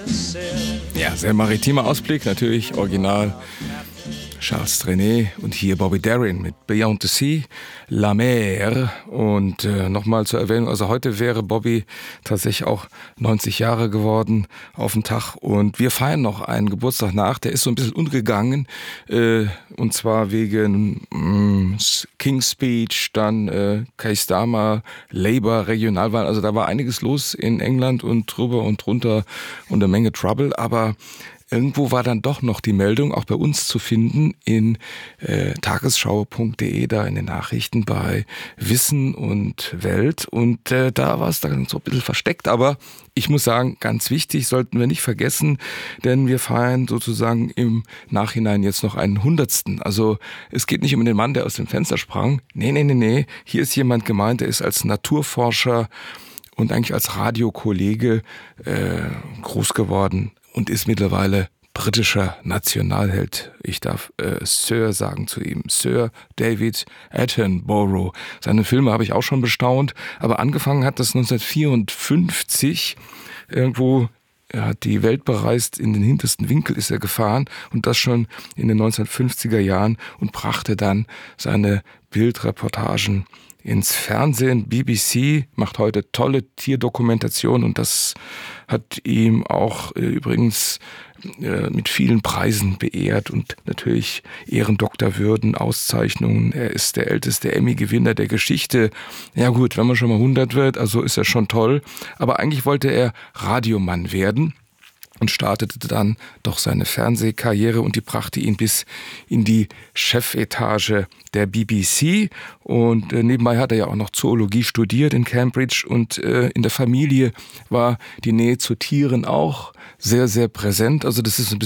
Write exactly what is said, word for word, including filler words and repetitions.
Ja, sehr maritimer Ausblick, natürlich original Charles Trenet und hier Bobby Darin mit Beyond the Sea, La Mer. Und äh, nochmal zur Erwähnung, also heute wäre Bobby tatsächlich auch neunzig Jahre geworden auf den Tag. Und wir feiern noch einen Geburtstag nach, der ist so ein bisschen untergegangen. Äh, und zwar wegen mh, King's Speech, dann äh, Keir Starmer, Labour, Regionalwahl. Also da war einiges los in England und drüber und drunter und eine Menge Trouble. Aber irgendwo war dann doch noch die Meldung, auch bei uns zu finden, in äh, tagesschau punkt de, da in den Nachrichten bei Wissen und Welt. Und äh, da war es dann so ein bisschen versteckt. Aber ich muss sagen, ganz wichtig, sollten wir nicht vergessen, denn wir feiern sozusagen im Nachhinein jetzt noch einen Hundertsten. Also es geht nicht um den Mann, der aus dem Fenster sprang. Nee, nee, nee, nee. Hier ist jemand gemeint, der ist als Naturforscher und eigentlich als Radiokollege äh, groß geworden und ist mittlerweile britischer Nationalheld. Ich darf äh, Sir sagen zu ihm. Sir David Attenborough. Seine Filme habe ich auch schon bestaunt, aber angefangen hat das neunzehnhundertvierundfünfzig. Irgendwo, er hat die Welt bereist, in den hintersten Winkel ist er gefahren und das schon in den neunzehnhundertfünfziger Jahren und brachte dann seine Bildreportagen ins Fernsehen. B B C macht heute tolle Tierdokumentation und das hat ihm auch äh, übrigens äh, mit vielen Preisen beehrt und natürlich Ehrendoktorwürden, Auszeichnungen. Er ist der älteste Emmy-Gewinner der Geschichte. Ja gut, wenn man schon mal hundert wird, also ist er schon toll. Aber eigentlich wollte er Radiomann werden und startete dann doch seine Fernsehkarriere und die brachte ihn bis in die Chefetage der B B C und äh, nebenbei hat er ja auch noch Zoologie studiert in Cambridge und äh, in der Familie war die Nähe zu Tieren auch sehr, sehr präsent. Also das ist ein